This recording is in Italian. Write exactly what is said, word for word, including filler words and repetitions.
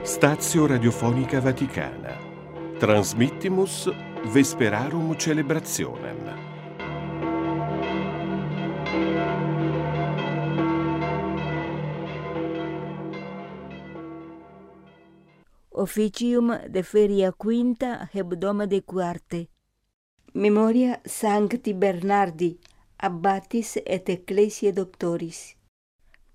Stazio Radiofonica Vaticana. Transmittimus Vesperarum Celebrationem. Officium de feria quinta hebdoma de quarte. Memoria Sancti Bernardi, abbatis et ecclesiae doctoris.